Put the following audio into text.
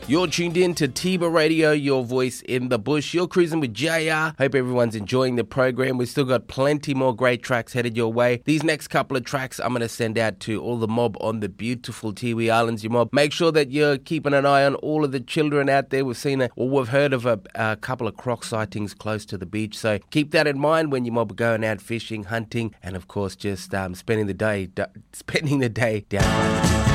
You're tuned in to Tiba Radio, your voice in the bush. You're cruising with JR. Hope everyone's enjoying the program. We've still got plenty more great tracks headed your way. These next couple of tracks I'm going to send out to all the mob on the beautiful Tiwi Islands. You mob, make sure that you're keeping an eye on all of the children out there. We've heard of a couple of croc sightings close to the beach. So keep that in mind when you mob are going out fishing, hunting, and of course just spending the day down.